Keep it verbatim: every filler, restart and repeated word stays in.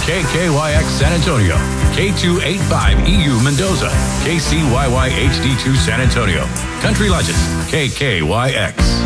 K K Y X San Antonio, K two eighty-five E U Mendoza, K C Y Y H D two San Antonio. Country Legends, K K Y X.